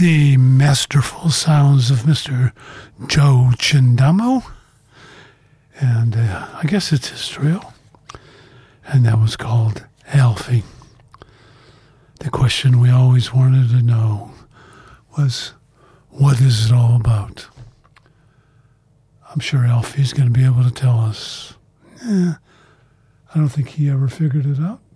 the masterful sounds of Mr. Joe Chindamo. And I guess it's his trio. And that was called Alfie. The question we always wanted to know was, what is it all about? I'm sure Alfie's going to be able to tell us. I don't think he ever figured it out.